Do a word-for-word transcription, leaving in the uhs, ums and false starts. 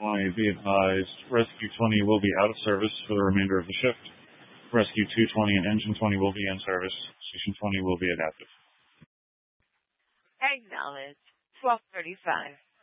twenty, be advised, Rescue twenty will be out of service for the remainder of the shift. Rescue two twenty and Engine twenty will be in service. Station twenty will be inactive. Acknowledge. twelve thirty-five.